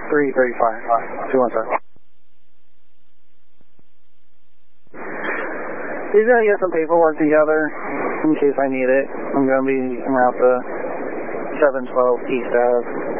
335, 217. He's going to get some paperwork together in case I need it. I'm going to be en route to 712 East Ave.